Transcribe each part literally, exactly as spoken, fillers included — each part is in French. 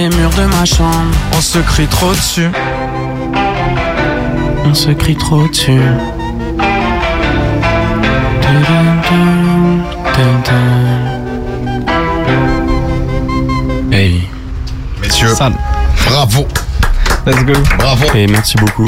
Les murs de ma chambre, On se crie trop dessus. on se crie trop dessus. Hey, Messieurs, Sale. bravo, Let's go. bravo. et merci beaucoup.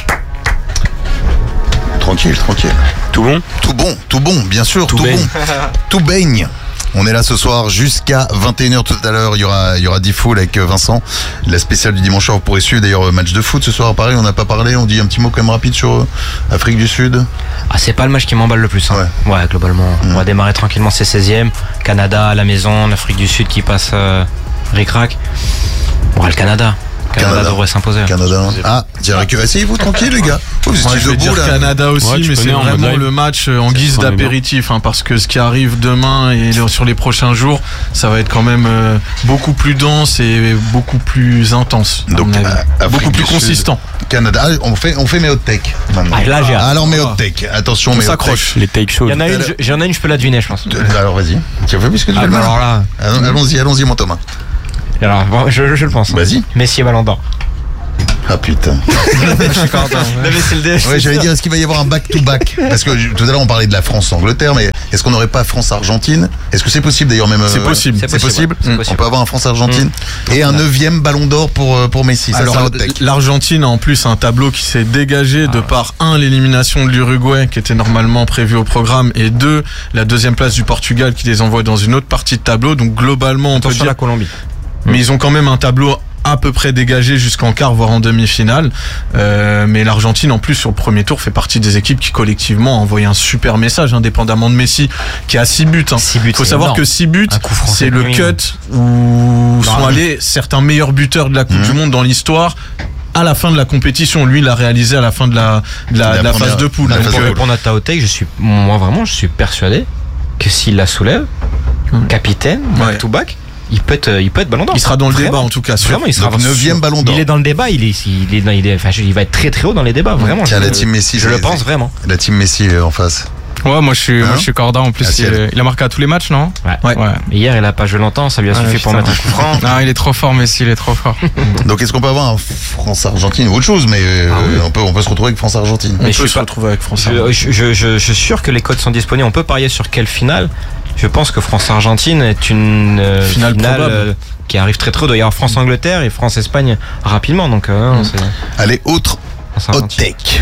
Tranquille, tranquille. Tout bon? Tout bon, tout bon, bien sûr, tout, Tout baigne. bon. Tout baigne. On est là ce soir jusqu'à vingt et une heures tout à l'heure. Il y aura, il y aura D-Fool avec Vincent. La spéciale du dimanche soir, vous pourrez suivre d'ailleurs match de foot ce soir. Pareil, on n'a pas parlé. On dit un petit mot quand même rapide sur euh, Afrique du Sud. Ah, c'est pas le match qui m'emballe le plus. Hein. Ouais. globalement. Mm. On va démarrer tranquillement ces seizièmes. Canada à la maison, l'Afrique du Sud qui passe euh, ric-rac. Bon, le Canada. Canada, Canada. devrait s'imposer. Canada. Ah, direct. Asseyez-vous tranquille, les gars. Oh, vous Moi, étiez je vais debout, dire là. Canada aussi, Ouais, tu mais connais c'est en mode vraiment live. le match euh, en guise on est bien. d'apéritif, hein, parce que ce qui arrive demain et le- sur les prochains jours, ça va être quand même euh, beaucoup plus dense et beaucoup plus intense. à Donc, mon avis. euh, Afrique beaucoup plus du Sud. consistant. Canada. Ah, on fait, on fait mes hot tech maintenant. Ah, là, j'ai hâte. Alors, mes hot tech. Attention, On mes hot s'accroche. Les take shows. Il y en a une, je- j'en ai une, je peux la deviner, je pense. tech. Alors, vas-y. Tu as fait plus que tu Ah, fais le bah, mal. alors là, Allons- Allons-y, allons-y, mon Thomas. alors, bon, je, je le pense. hein. Vas-y. Messi et Ballon d'Or. Ah putain. Non, mais c'est le D H. Ouais, j'allais dire, est-ce qu'il va y avoir un back-to-back? Parce que tout à l'heure, on parlait de la France-Angleterre, mais est-ce qu'on n'aurait pas France-Argentine? Est-ce que c'est possible d'ailleurs même? C'est euh, possible. C'est possible. C'est possible. On peut avoir un France-Argentine et un neuvième ballon d'or pour, euh, pour Messi. Ça, c'est un Alors, hot tech. l'Argentine a en plus un tableau qui s'est dégagé de par un, l'élimination de l'Uruguay qui était normalement prévue au programme, et deux, la deuxième place du Portugal qui les envoie dans une autre partie de tableau. Donc globalement, on peut Attention à dire, la Colombie. mais ils ont quand même un tableau à peu près dégagé jusqu'en quart, voire en demi-finale. Euh, mais l'Argentine, en plus, sur le premier tour, fait partie des équipes qui, collectivement, ont envoyé un super message, indépendamment de Messi, qui a six buts. Hein. Six buts, Faut c'est savoir énorme. que six buts, Un coup franc, c'est c'est le minimum. cut où sont Non. allés certains meilleurs buteurs de la Coupe Mhm. du Monde dans l'histoire à la fin de la compétition. Lui, il l'a réalisé à la fin de la, de la, La de la première- phase de poule. la Donc, phase Pour de euh, poule. répondre à ta hot take, je suis, moi vraiment, je suis persuadé que s'il la soulève, capitaine, Ouais. back to back, il peut être, il peut être Ballon d'Or. il sera dans le Vraiment. débat, en tout cas. sûr. Vraiment, il sera Donc, neuvième ballon d'or. Il est dans le débat, il est, il est, dans- il est, enfin, il va être très très haut dans les débats, vraiment. Tiens, je, la team Messi, je c'est- le pense vraiment. La team Messi euh, en face. Ouais, moi je suis, Hein moi je suis corda. En plus, Ah, si, il, elle- il a marqué à tous les matchs, non? Ouais. Ouais. Ouais. Mais hier, il a pas joué longtemps, ça lui a Ouais, suffi pour putain. mettre un coup franc. Non, il est trop fort, Messi, il est trop fort. Donc, est-ce qu'on peut avoir un France-Argentine ou autre chose? Mais euh, Ah oui. on, peut, on peut se retrouver avec France-Argentine. On Mais peut je suis se pas- retrouver avec France. Je, je, je, je- je suis sûr que les codes sont disponibles. On peut parier sur quelle finale. Je pense que France-Argentine est une euh, Finale finale, probable. euh, qui arrive très très haut. Il doit y avoir France-Angleterre et France-Espagne rapidement. Donc, euh, non, Mm. c'est Allez, autre hot France-Argentine. tech.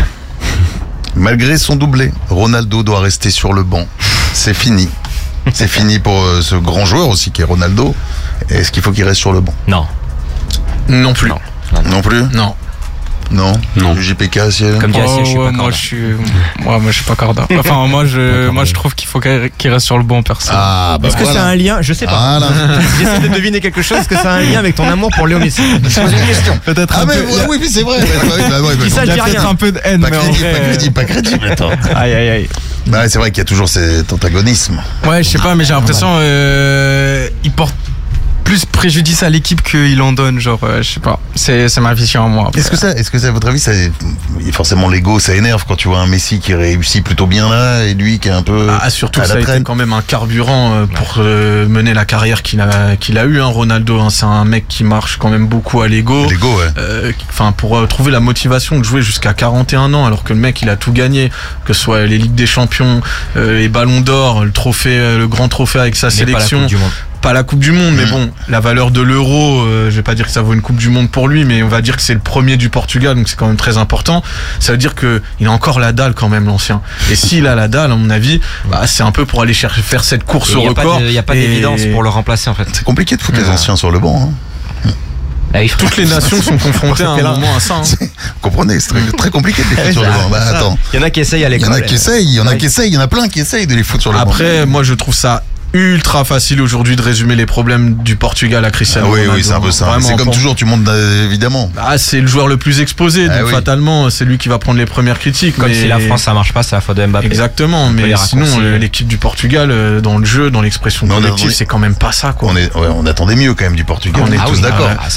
Malgré son doublé, Ronaldo doit rester sur le banc. C'est fini. C'est fini pour euh, ce grand joueur aussi qui est Ronaldo. Est-ce qu'il faut qu'il reste sur le banc? Non. Non plus. Non. Non plus? Non. Non. Non. J P K, Ciel. Comme dit Oh, Assier, je suis ouais, pas moi corda. je suis, ouais, moi je suis pas corda. Enfin, moi je, moi je trouve qu'il faut qu'il qu'il reste sur le banc, perso. Ah, bah Est-ce que voilà. c'est un lien? Je sais pas. Voilà. J'essaie de deviner quelque chose. Est-ce que c'est un lien avec ton amour pour Léo Messi? Je pose une question. Peut-être Ah, un mais peu. ouais, oui, mais c'est vrai. Bah, bah, oui, bah, ouais, bah, Qui ça, Il y a dit peut-être rien. un peu de haine, Pas mais en crédible, pas vrai. crédible, pas crédible. Attends. Aïe aïe aïe. Bah, ouais, c'est vrai qu'il y a toujours cet antagonisme. Ouais, je sais pas, mais j'ai l'impression euh, il porte plus préjudice à l'équipe qu'il en donne, genre, euh, je sais pas. C'est, c'est ma vision à moi. après. Est-ce que ça, est-ce que ça, à votre avis, ça, forcément l'ego, ça énerve quand tu vois un Messi qui réussit plutôt bien là et lui qui est un peu Ah, surtout à que la ça a été traîne. quand même un carburant euh, pour euh, mener la carrière qu'il a, qu'il a eu, hein, Ronaldo. Hein. C'est un mec qui marche quand même beaucoup à l'ego. L'ego, ouais. Euh, Enfin, pour euh, trouver la motivation de jouer jusqu'à quarante et un ans, alors que le mec il a tout gagné, que ce soit les Ligues des Champions, euh, les Ballons d'Or, le trophée, euh, le grand trophée avec sa Mais pas la sélection. Coupe du Monde. Pas la Coupe du Monde, mais Mm. bon, la valeur de l'euro, euh, je vais pas dire que ça vaut une Coupe du Monde pour lui, mais on va dire que c'est le premier du Portugal, donc c'est quand même très important. Ça veut dire que il a encore la dalle quand même, l'ancien. Et s'il a la dalle, à mon avis, bah, c'est un peu pour aller chercher, faire cette course Il au n'y a pas record. de- il y a pas Et d'évidence pour le remplacer en fait. C'est compliqué de foutre les Ouais. anciens sur le banc. Hein. Ah, il faut- Toutes les nations sont confrontées à un Là. moment à ça. hein. Vous comprenez, c'est très, très compliqué de les foutre sur le banc. Bah Ça, attends, Il y en a qui essayent à il y l'école. en a qui essayent, il y en a Ouais. qui essayent, il y en a plein qui essayent de les foutre sur le banc. Après, moi, je trouve ça ultra facile aujourd'hui de résumer les problèmes du Portugal à Ah Cristiano oui, Ronaldo. oui, c'est un peu ça. Vraiment, C'est comme pour- toujours, tu montes euh, évidemment. Ah, c'est le joueur le plus exposé, Ah donc oui. fatalement, c'est lui qui va prendre les premières critiques. Comme mais... si la France ça marche pas, c'est la faute de Mbappé. Exactement, peut mais les sinon, raccourcir. euh, l'équipe du Portugal, euh, dans le jeu, dans l'expression Mais on a- collective, oui. c'est quand même pas ça, quoi. On, est, ouais, on attendait mieux quand même du Portugal. On On est est tous oui, d'accord. Ah, ça oui.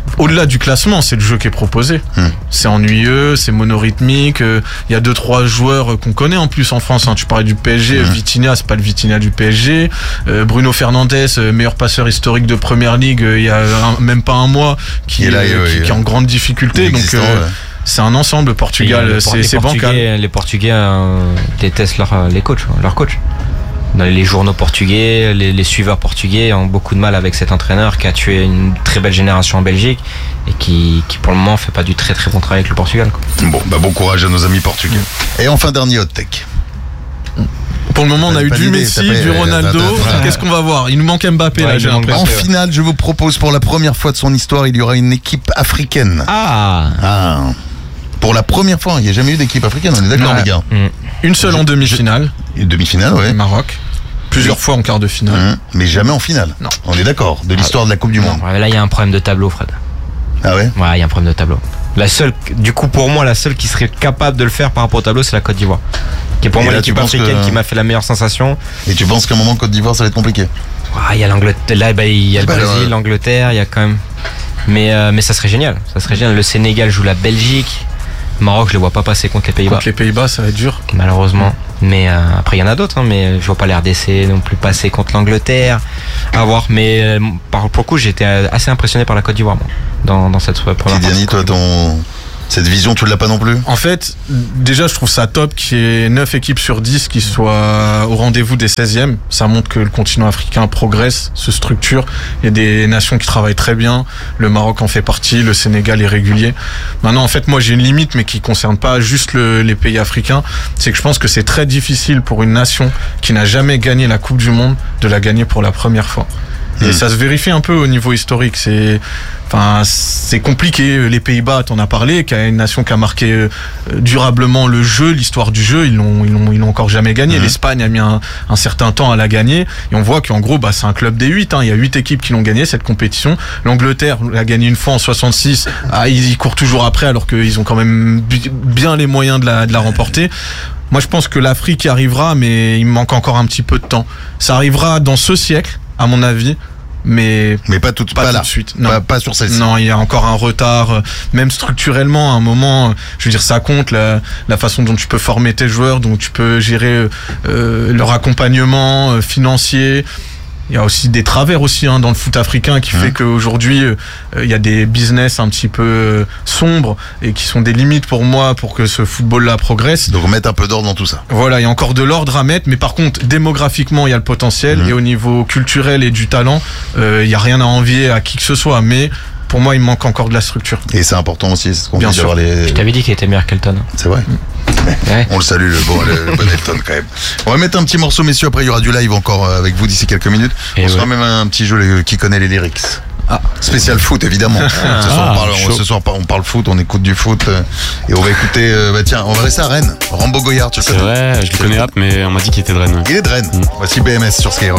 au-delà du classement, c'est le jeu qui est proposé. Hmm. C'est ennuyeux, c'est monorhythmique. Il euh, y a deux trois joueurs euh, qu'on connaît en plus en France. Hein. Tu parlais du P S G, Hmm. Vitinha, c'est pas le Vitinha du P S G. Euh, Bruno Fernandes, euh, meilleur passeur historique de Première Ligue, euh, il y a un- même pas un mois, qui, Il est là, euh, oui, qui, oui. qui est en grande difficulté. Donc Inexistant, euh, ouais. c'est un ensemble. Portugal, Et les c'est Por- c'est les bancal. Portugais, les Portugais euh, détestent leur, les coachs, leur coach. Dans les journaux portugais, les, les suiveurs portugais ont beaucoup de mal avec cet entraîneur qui a tué une très belle génération en Belgique et qui, qui pour le moment fait pas du très très bon travail avec le Portugal, quoi. Bon, bah bon courage à nos amis portugais. Et enfin, dernier hot tech. Pour le moment, on T'as a eu pas du d'idée, Messi, t'as pas- du Ronaldo. t'as- t'as- Qu'est-ce qu'on va voir? Il nous manque Mbappé, Ouais, là, il j'ai nous manque l'impression. En Mbappé, ouais. finale, je vous propose pour la première fois de son histoire, il y aura une équipe africaine. Ah Ah. Pour la première fois, il n'y a jamais eu d'équipe africaine, on est d'accord Non. les gars. Une seule en demi-finale, Une demi-finale, ouais. le Maroc. Plusieurs Oui. fois en quart de finale. Hum, Mais jamais en finale. Non. On est d'accord, de l'histoire de la Coupe du Monde. Ouais, là il y a un problème de tableau, Fred. Ah ouais. Ouais, il y a un problème de tableau. La seule, du coup pour moi, la seule qui serait capable de le faire par rapport au tableau, c'est la Côte d'Ivoire. Qui est pour Et moi là, tu l'équipe penses africaine que- qui m'a fait la meilleure sensation. Et tu penses qu'à un moment Côte d'Ivoire ça va être compliqué? Ah, il y a l'Angleterre, là, bah, il y a le Bah, Brésil, ouais. l'Angleterre, il y a quand même. Mais, euh, mais ça serait génial. Ça serait génial. Le Sénégal joue la Belgique. Le Maroc, je le vois pas passer contre les Pays-Bas, Contre les Pays-Bas, ça va être dur. malheureusement. Mais euh, après, il y en a d'autres, hein, mais je vois pas l'R D C non plus passer contre l'Angleterre. À voir. Mais euh, par, pour le coup, j'étais assez impressionné par la Côte d'Ivoire, moi, dans, dans cette première Tidiane, partie. toi, ton... cette vision, tu l'as pas non plus? En fait, déjà, je trouve ça top qu'il y ait neuf équipes sur dix qui soient au rendez-vous des seizièmes. Ça montre que le continent africain progresse, se structure. Il y a des nations qui travaillent très bien. Le Maroc en fait partie, le Sénégal est régulier. Maintenant, en fait, moi, j'ai une limite, mais qui concerne pas juste le- les pays africains. C'est que je pense que c'est très difficile pour une nation qui n'a jamais gagné la Coupe du Monde de la gagner pour la première fois. Et Hmm. ça se vérifie un peu au niveau historique. C'est, enfin, c'est compliqué. Les Pays-Bas, t'en as parlé, qui a une nation qui a marqué euh, durablement le jeu, l'histoire du jeu. Ils l'ont, ils l'ont, ils l'ont encore jamais gagné. Mhm. L'Espagne a mis un, un certain temps à la gagner. Et on voit qu'en gros, bah, c'est un club des huit. Hein. Il y a huit équipes qui l'ont gagné cette compétition. L'Angleterre l'a gagné une fois en soixante-six. Ah, ils, ils courent toujours après, alors qu'ils ont quand même bi- bien les moyens de la, de la remporter. Moi, je pense que l'Afrique y arrivera, mais il manque encore un petit peu de temps. Ça arrivera dans ce siècle, à mon avis, mais Mais pas tout, pas, pas tout là. de suite. Non. Pas, pas sur celle-ci. Non, il y a encore un retard, euh, même structurellement, à un moment, euh, je veux dire, ça compte, la, la façon dont tu peux former tes joueurs, dont tu peux gérer euh, leur accompagnement euh, financier. Il y a aussi des travers aussi hein, dans le foot africain qui Mmh. fait qu'aujourd'hui euh, il y a des business un petit peu euh, sombres et qui sont des limites pour moi pour que ce football-là progresse. Donc remettre un peu d'ordre dans tout ça. Voilà, il y a encore de l'ordre à mettre, mais par contre, démographiquement, il y a le potentiel Mmh. et au niveau culturel et du talent, euh, il y a rien à envier à qui que ce soit, mais pour moi, il manque encore de la structure. Et c'est important aussi, c'est ce qu'on Bien dit sûr. d'avoir les. Je t'avais dit qu'il était meilleur qu'Elton. C'est vrai. Ouais. On le salue, le bon, le, le bon Elton quand même. On va mettre un petit morceau, messieurs. Après, il y aura du live encore euh, avec vous d'ici quelques minutes. Et on se ouais. fera même un petit jeu les- qui connaît les lyrics. Ah. Spécial foot, évidemment. ce, soir, on parle, chaud. ce soir, on parle foot, on écoute du foot. euh, et on va écouter. euh, bah, tiens, on va rester à Rennes. Rambo Goyard, tu le C'est connais? vrai, je le connais, Hap, mais on m'a dit qu'il était de Rennes. Il est de Rennes. Voici B M S sur Skyrock.